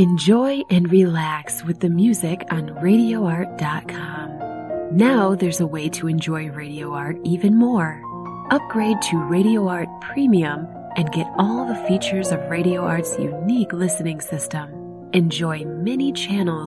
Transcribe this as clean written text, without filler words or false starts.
Enjoy and relax with the music on RadioArt.com. Now there's a way to enjoy Radio Art even more. Upgrade to Radio Art Premium and get all the features of Radio Art's unique listening system. Enjoy many channels